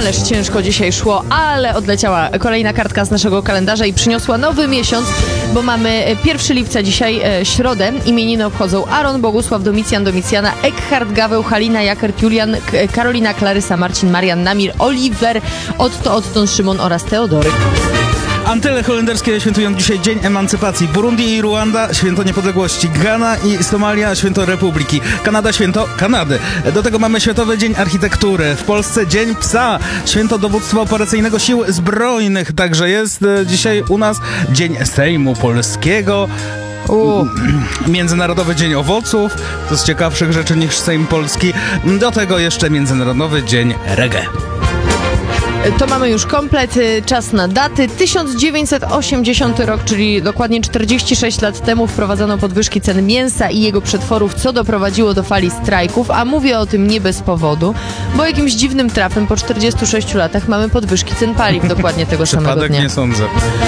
Ależ ciężko dzisiaj szło, ale odleciała kolejna kartka z naszego kalendarza i przyniosła nowy miesiąc, bo mamy 1 lipca dzisiaj, środę. Imieniny obchodzą Aaron, Bogusław, Domicjan, Domicjana, Eckhard, Gaweł, Halina, Jakert, Julian, Karolina, Klarysa, Marcin, Marian, Namir, Oliver, Otto, Otton, Szymon oraz Teodory. Antyle holenderskie świętują dzisiaj Dzień Emancypacji. Burundi i Ruanda święto niepodległości. Ghana i Somalia święto Republiki. Kanada święto Kanady. Do tego mamy Światowy Dzień Architektury. W Polsce Dzień Psa. Święto Dowództwa Operacyjnego Sił Zbrojnych. Także jest dzisiaj u nas Dzień Sejmu Polskiego. Międzynarodowy Dzień Owoców. To z ciekawszych rzeczy niż Sejm Polski. Do tego jeszcze Międzynarodowy Dzień Reggae. To mamy już komplet, czas na daty. 1980 rok, czyli dokładnie 46 lat temu wprowadzono podwyżki cen mięsa i jego przetworów, co doprowadziło do fali strajków, a mówię o tym nie bez powodu, bo jakimś dziwnym trafem po 46 latach mamy podwyżki cen paliw dokładnie tego samego dnia. Nie sądzę.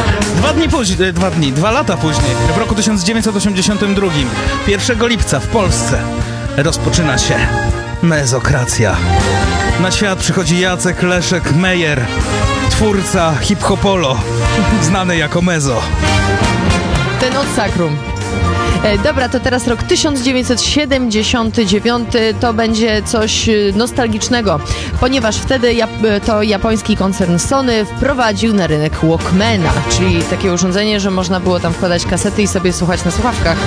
2 lata później, w roku 1982, 1 lipca w Polsce rozpoczyna się mezokracja. Na świat przychodzi Jacek Leszek Meyer, twórca hip-hopolo, znany jako Mezo. Ten od Sakrum. Dobra, to teraz rok 1979, to będzie coś nostalgicznego, ponieważ wtedy to japoński koncern Sony wprowadził na rynek Walkmana, czyli takie urządzenie, że można było tam wkładać kasety i sobie słuchać na słuchawkach.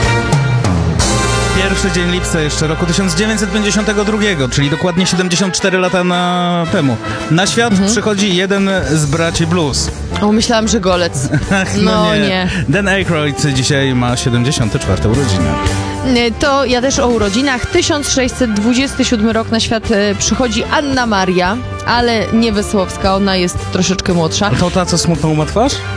1 dzień lipca jeszcze roku 1952, czyli dokładnie 74 lata temu. Na świat przychodzi jeden z braci Blues. O, myślałam, że Golec. No nie. Dan Aykroyd dzisiaj ma 74 urodziny. To ja też o urodzinach. 1627 rok, na świat przychodzi Anna Maria, ale nie Wesołowska, ona jest troszeczkę młodsza. To ta, co smutną ma twarz?